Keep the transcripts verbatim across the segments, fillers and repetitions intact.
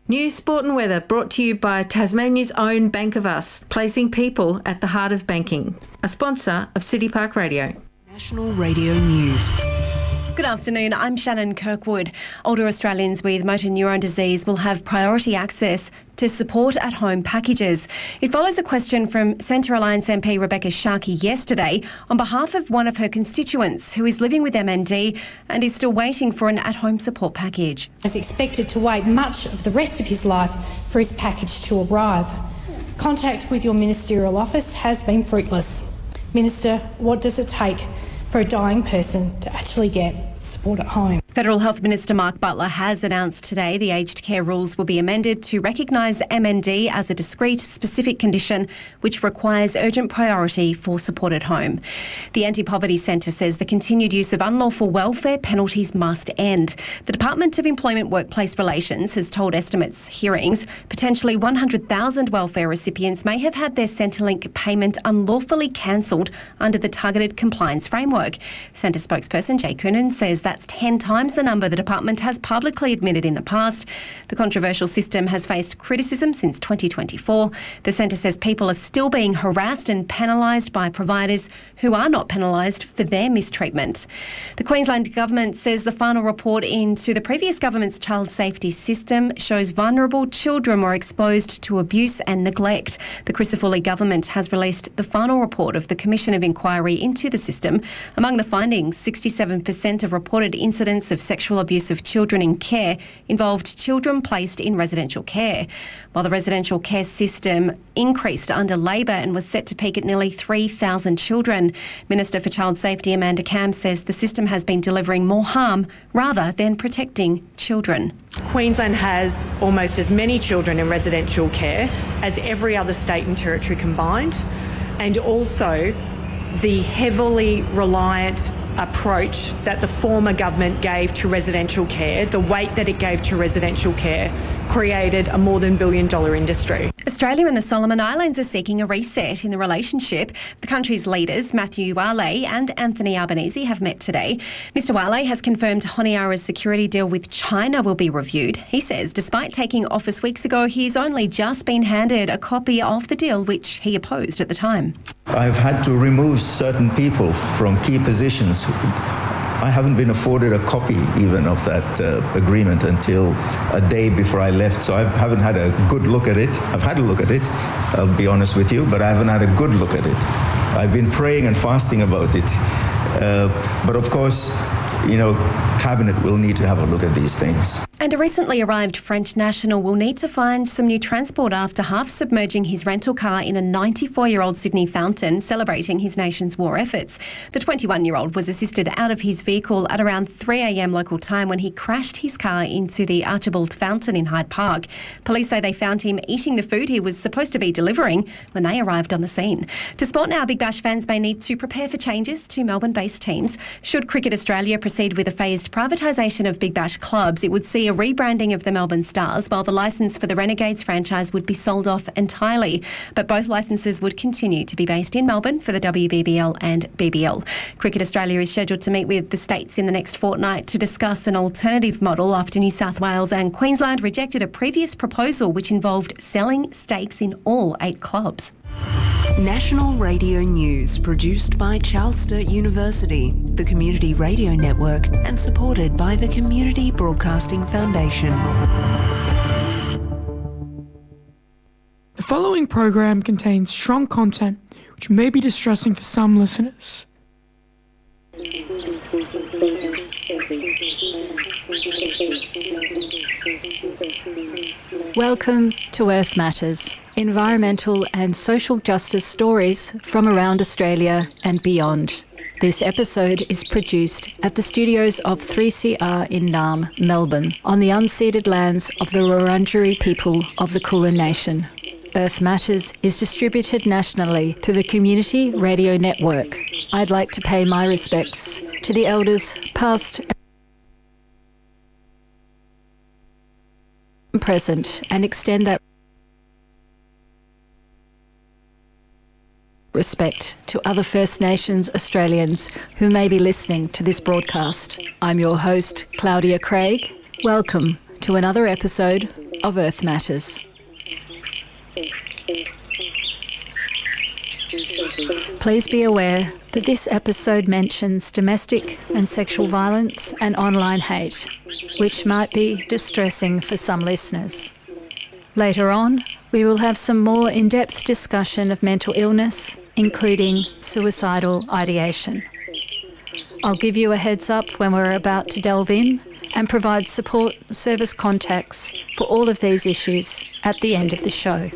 News, sport and weather brought to you by Tasmania's own Bank of Us, placing people at the heart of banking. A sponsor of City Park Radio. National Radio News. Good afternoon, I'm Shannon Kirkwood. Older Australians with motor neurone disease will have priority access to support at home packages. It follows a question from Centre Alliance M P Rebecca Sharkey yesterday on behalf of one of her constituents who is living with M N D and is still waiting for an at-home support package. Is expected to wait much of the rest of his life for his package to arrive. Contact with your ministerial office has been fruitless. Minister, what does it take for a dying person to actually get support at home? Federal Health Minister Mark Butler has announced today the aged care rules will be amended to recognise M N D as a discrete, specific condition which requires urgent priority for support at home. The Anti-Poverty Centre says the continued use of unlawful welfare penalties must end. The Department of Employment Workplace Relations has told Estimates hearings potentially one hundred thousand welfare recipients may have had their Centrelink payment unlawfully cancelled under the Targeted Compliance Framework. Centre spokesperson Jay Coonan says that's ten times the number the department has publicly admitted in the past. The controversial system has faced criticism since twenty twenty-four. The centre says people are still being harassed and penalised by providers who are not penalised for their mistreatment. The Queensland Government says the final report into the previous government's child safety system shows vulnerable children were exposed to abuse and neglect. The Crisafulli government has released the final report of the Commission of Inquiry into the system. Among the findings, sixty-seven percent of reported incidents of sexual abuse of children in care involved children placed in residential care. While the residential care system increased under Labor and was set to peak at nearly three thousand children, Minister for Child Safety Amanda Cam says the system has been delivering more harm rather than protecting children. Queensland has almost as many children in residential care as every other state and territory combined, and also the heavily reliant approach that the former government gave to residential care, the weight that it gave to residential care, created a more than billion dollar industry. Australia and the Solomon Islands are seeking a reset in the relationship. The country's leaders, Matthew Wale and Anthony Albanese, have met today. Mister Wale has confirmed Honiara's security deal with China will be reviewed. He says despite taking office weeks ago, he's only just been handed a copy of the deal which he opposed at the time. I've had to remove certain people from key positions. I haven't been afforded a copy even of that uh, agreement until a day before I left, so I haven't had a good look at it. I've had a look at it, I'll be honest with you, but I haven't had a good look at it. I've been praying and fasting about it. Uh, but of course, you know, Cabinet will need to have a look at these things. And a recently arrived French national will need to find some new transport after half submerging his rental car in a ninety-four-year-old Sydney fountain, celebrating his nation's war efforts. The twenty-one-year-old was assisted out of his vehicle at around three a.m. local time when he crashed his car into the Archibald Fountain in Hyde Park. Police say they found him eating the food he was supposed to be delivering when they arrived on the scene. To sport now, Big Bash fans may need to prepare for changes to Melbourne-based teams. Should Cricket Australia proceed with a phased privatisation of Big Bash clubs, it would see a rebranding of the Melbourne Stars, while the licence for the Renegades franchise would be sold off entirely. But both licences would continue to be based in Melbourne for the W B B L and B B L. Cricket Australia is scheduled to meet with the states in the next fortnight to discuss an alternative model after New South Wales and Queensland rejected a previous proposal which involved selling stakes in all eight clubs. National Radio News, produced by Charles Sturt University, the Community Radio Network, and supported by the Community Broadcasting Foundation. The following program contains strong content which may be distressing for some listeners. Welcome to Earth Matters, environmental and social justice stories from around Australia and beyond. This episode is produced at the studios of three C R in Naarm, Melbourne, on the unceded lands of the Wurundjeri people of the Kulin Nation. Earth Matters is distributed nationally through the Community Radio Network. I'd like to pay my respects to the elders past and present and extend that respect to other First Nations Australians who may be listening to this broadcast. I'm your host, Claudia Craig. Welcome to another episode of Earth Matters. Please be aware that this episode mentions domestic and sexual violence and online hate, which might be distressing for some listeners. Later on, we will have some more in-depth discussion of mental illness, including suicidal ideation. I'll give you a heads up when we're about to delve in and provide support service contacts for all of these issues at the end of the show.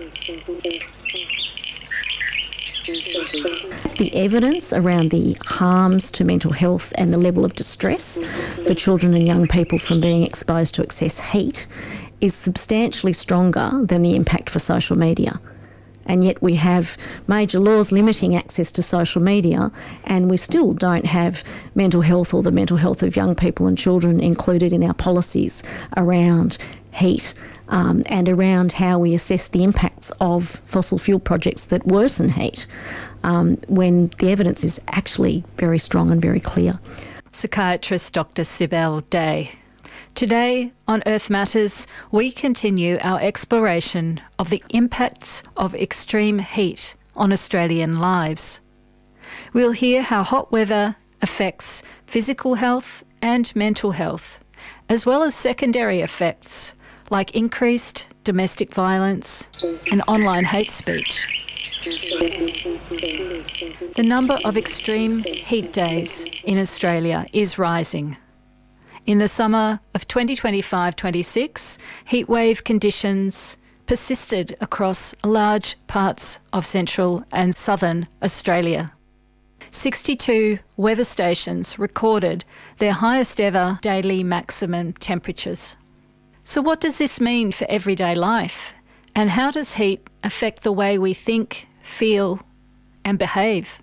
The evidence around the harms to mental health and the level of distress for children and young people from being exposed to excess heat is substantially stronger than the impact for social media. And yet we have major laws limiting access to social media, and we still don't have mental health or the mental health of young people and children included in our policies around heat um, and around how we assess the impacts of fossil fuel projects that worsen heat, um, when the evidence is actually very strong and very clear. Psychiatrist Doctor Sibel Day. Today on Earth Matters, we continue our exploration of the impacts of extreme heat on Australian lives. We'll hear how hot weather affects physical health and mental health, as well as secondary effects like increased domestic violence and online hate speech. The number of extreme heat days in Australia is rising. In the summer of twenty twenty-five twenty-six, heatwave conditions persisted across large parts of central and southern Australia. sixty-two weather stations recorded their highest ever daily maximum temperatures. So what does this mean for everyday life? And how does heat affect the way we think, feel and behave?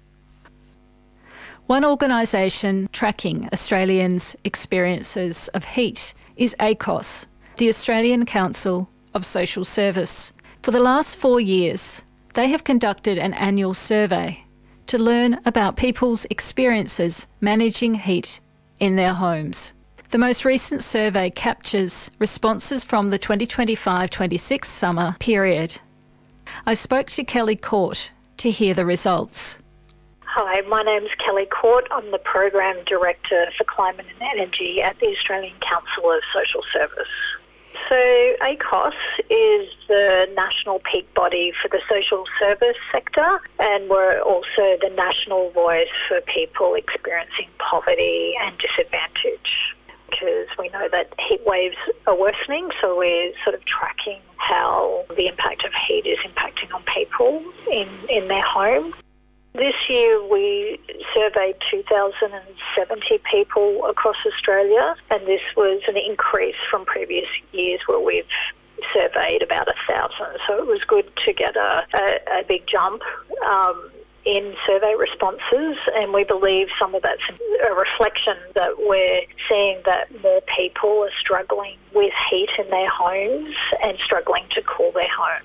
One organisation tracking Australians' experiences of heat is A C O S, the Australian Council of Social Service. For the last four years, they have conducted an annual survey to learn about people's experiences managing heat in their homes. The most recent survey captures responses from the twenty twenty-five twenty-six summer period. I spoke to Kelly Court to hear the results. Hi, my name's Kelly Court. I'm the Program Director for Climate and Energy at the Australian Council of Social Service. So A C O S is the national peak body for the social service sector, and we're also the national voice for people experiencing poverty and disadvantage, because we know that heat waves are worsening, so we're sort of tracking how the impact of heat is impacting on people in, in their home. This year we surveyed two thousand seventy people across Australia, and this was an increase from previous years where we've surveyed about one thousand. So it was good to get a, a, a big jump um, in survey responses, and we believe some of that's a reflection that we're seeing that more people are struggling with heat in their homes and struggling to cool their homes.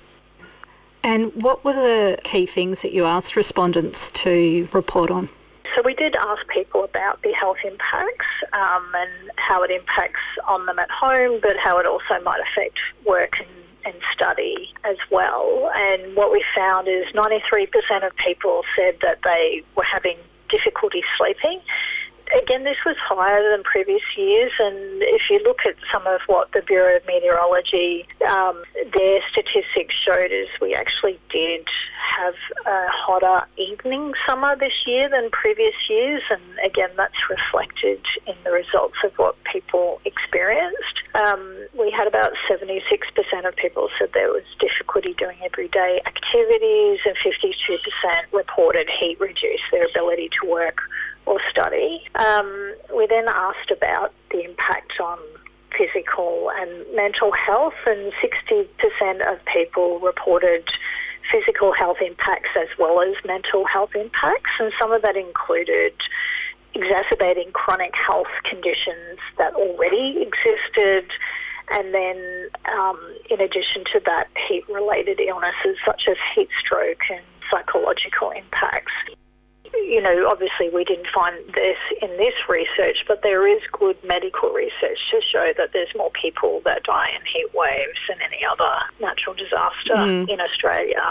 And what were the key things that you asked respondents to report on? So we did ask people about the health impacts um, and how it impacts on them at home, but how it also might affect work and, and study as well. And what we found is ninety-three percent of people said that they were having difficulty sleeping. Again, this was higher than previous years, and if you look at some of what the Bureau of Meteorology, um, their statistics showed is we actually did have a hotter evening summer this year than previous years, and again, that's reflected in the results of what people experienced. Um, we had about seventy-six percent of people said there was difficulty doing everyday activities, and fifty-two percent reported heat reduced their ability to work or study. Um, we then asked about the impact on physical and mental health, and sixty percent of people reported physical health impacts as well as mental health impacts, and some of that included exacerbating chronic health conditions that already existed, and then um, in addition to that, heat-related illnesses such as heat stroke and psychological impacts. you know, obviously we didn't find this in this research, but there is good medical research to show that there's more people that die in heat waves than any other natural disaster mm. in Australia.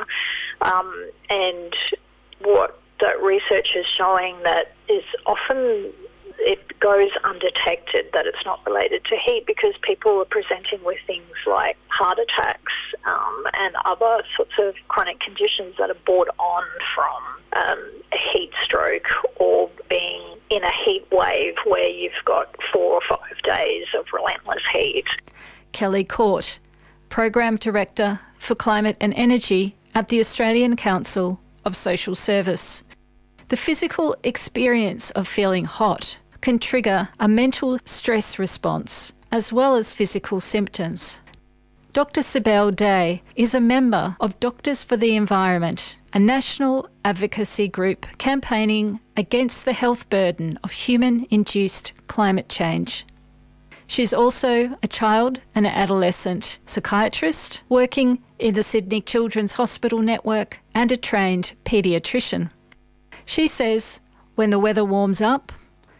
Um, and what that research is showing that is often it goes undetected, that it's not related to heat, because people are presenting with things like heart attacks um, and other sorts of chronic conditions that are brought on from um, a heat stroke or being in a heat wave where you've got four or five days of relentless heat. Kelly Court, Program Director for Climate and Energy at the Australian Council of Social Service. The physical experience of feeling hot can trigger a mental stress response as well as physical symptoms. Doctor Sibel Day is a member of Doctors for the Environment, a national advocacy group campaigning against the health burden of human-induced climate change. She's also a child and adolescent psychiatrist working in the Sydney Children's Hospital Network and a trained paediatrician. She says when the weather warms up,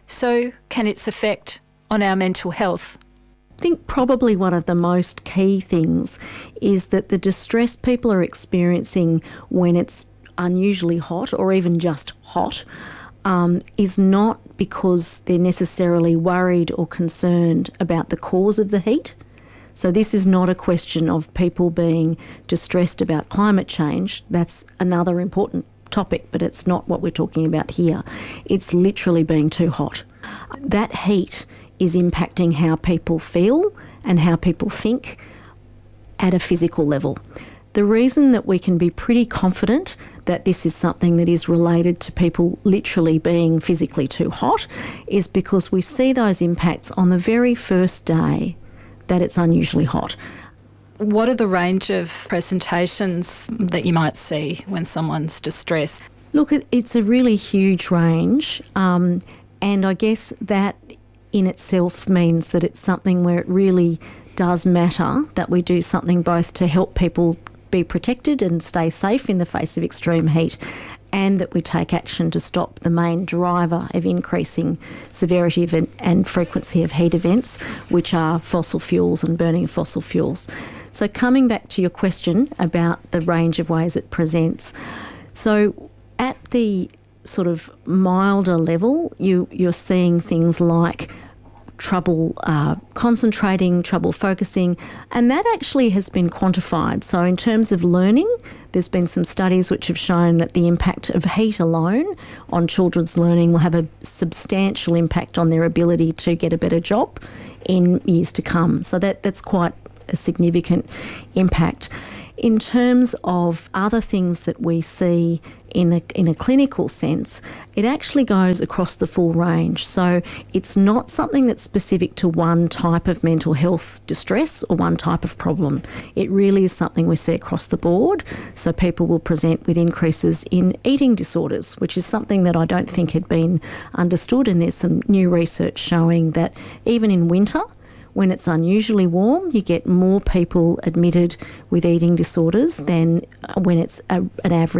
so can its effect on our mental health. I think probably one of the most key things is that the distress people are experiencing when it's unusually hot or even just hot um, is not because they're necessarily worried or concerned about the cause of the heat. So this is not a question of people being distressed about climate change. That's another important topic, but it's not what we're talking about here. It's literally being too hot. That heat is impacting how people feel and how people think at a physical level. The reason that we can be pretty confident that this is something that is related to people literally being physically too hot is because we see those impacts on the very first day that it's unusually hot. What are the range of presentations that you might see when someone's distressed? Look, it's a really huge range, um, and I guess that in itself means that it's something where it really does matter that we do something both to help people be protected and stay safe in the face of extreme heat, and that we take action to stop the main driver of increasing severity of and frequency of heat events, which are fossil fuels and burning of fossil fuels. So coming back to your question about the range of ways it presents, so at the sort of milder level, you, you're seeing things like trouble uh, concentrating, trouble focusing, and that actually has been quantified. So in terms of learning, there's been some studies which have shown that the impact of heat alone on children's learning will have a substantial impact on their ability to get a better job in years to come. So that that's quite a significant impact. In terms of other things that we see in a, in a clinical sense, it actually goes across the full range. So it's not something that's specific to one type of mental health distress or one type of problem. It really is something we see across the board. So people will present with increases in eating disorders, which is something that I don't think had been understood, and there's some new research showing that even in winter, when it's unusually warm, you get more people admitted with eating disorders than when it's a, an average